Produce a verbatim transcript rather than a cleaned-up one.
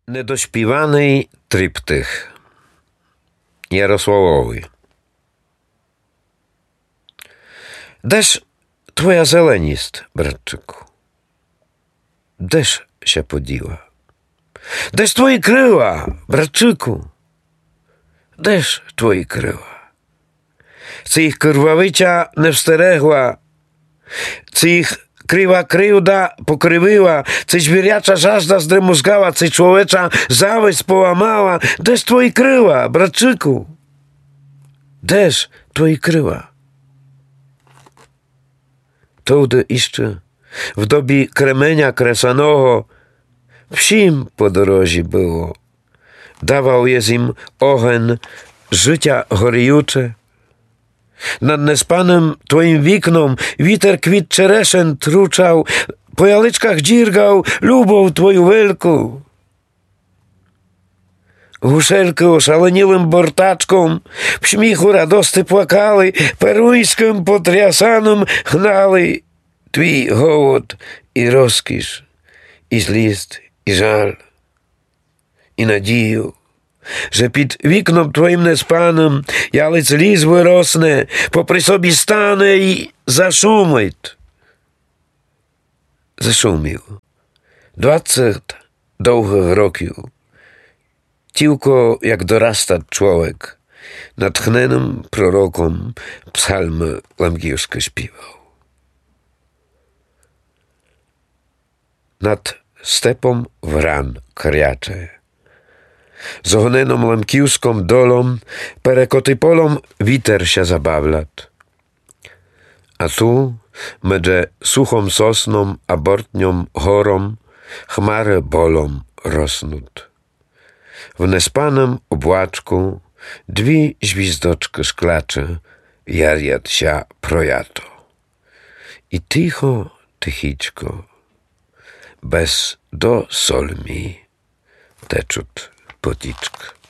Недоспіваний триптих Jarosławowy. Deż twoja zelenist, bratczyku? Deż się podziła? Deż twoje kryła, bratczyku? Deż twoje kryła? Czy ich krwawicia nie wsteregła? Czy ich krywa kryjda pokrywiła? Czy zwierjacza żażda zdremuzgała? Czy człowiecza zawieść połamała? Deż twoje kryła, bratczyku? Deż twoje kryła? Tudy jeszcze w dobie kremenia kresanego wsim po dorozie było. Dawał jest im ochen życia gorjucze. Nad nespanym twoim wiknom witer kwit czereszen truczał, po jalyczkach dzirgał lubą twoją wielką. Гушельки ошаленілим бортачком, в сміху радости плакали, перуйським потрясаном гнали твій голод і розкіш, і злість, і жаль, і надію, że під вікном твоїм неспаним ялиць ліс виросне, попри собі стане і зашумить. Зашумів. Двадцять довгих років. Tylko jak dorasta człowiek, natchnenym prorokom psalmy lamgiuskie śpiewał. Nad stepą wran kriacze, z ogneną lamkiuską dolą, perekoty polom witer się zabawlat. A tu, medże suchą sosną, abortnią chorom, chmary bolą rosnut. W nespanym obłaczku dwie zwizdoczki szklacze jarjat się projato. I ticho, tychiczko, bez do solmi teczut poticzk.